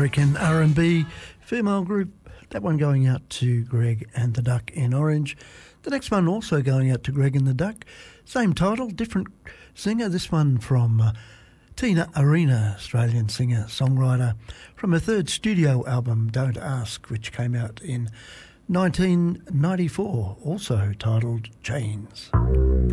American R&B female group. That one going out to Greg and the Duck in Orange. The next one also going out to Greg and the Duck. Same title, different singer. This one from Tina Arena, Australian singer-songwriter, from her third studio album, Don't Ask, which came out in 1994, also titled Chains.